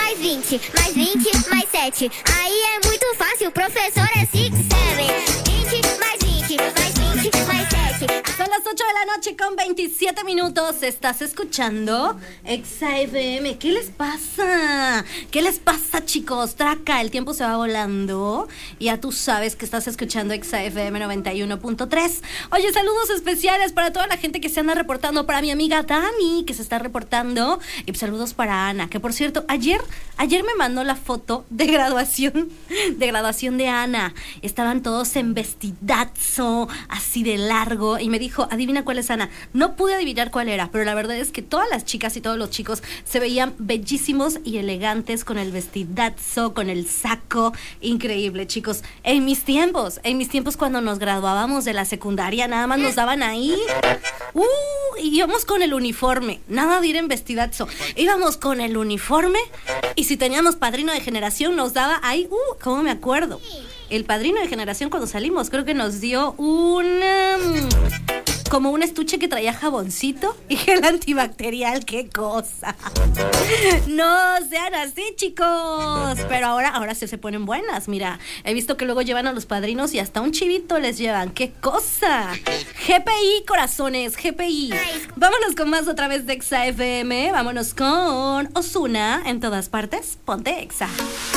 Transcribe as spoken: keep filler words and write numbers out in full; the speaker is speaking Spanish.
mais vinte, mais vinte, mais sete. Aí é muito fácil, o professor é six, seven. vinte, mais vinte, mais vinte, mais sete. Son las ocho de la noche con veintisiete minutos. Estás escuchando Exa F M. ¿Qué les pasa? ¿Qué les pasa, chicos? Traca, el tiempo se va volando. Ya tú sabes que estás escuchando Exa F M noventa y uno punto tres. Oye, saludos especiales para toda la gente que se anda reportando. Para mi amiga Dani, que se está reportando. Y saludos para Ana, que por cierto, ayer, ayer me mandó la foto de graduación, de graduación de Ana. Estaban todos en vestidazo, así de largo. Y me dijo, adivina cuál es Ana. No pude adivinar cuál era, pero la verdad es que todas las chicas y todos los chicos se veían bellísimos y elegantes con el vestidazo, con el saco. Increíble, chicos. En mis tiempos, en mis tiempos cuando nos graduábamos de la secundaria, nada más nos daban ahí. Uh, íbamos con el uniforme. Nada de ir en vestidazo. Íbamos con el uniforme y si teníamos padrino de generación nos daba ahí, uh, ¿cómo me acuerdo? El padrino de generación cuando salimos creo que nos dio un... Um, como un estuche que traía jaboncito y gel antibacterial. ¡Qué cosa! No sean así, chicos. Pero ahora, ahora sí se ponen buenas. Mira, he visto que luego llevan a los padrinos y hasta un chivito les llevan. ¡Qué cosa! G P I, corazones, G P I. Vámonos con más otra vez de Exa F M. Vámonos con Ozuna en todas partes. Ponte Exa.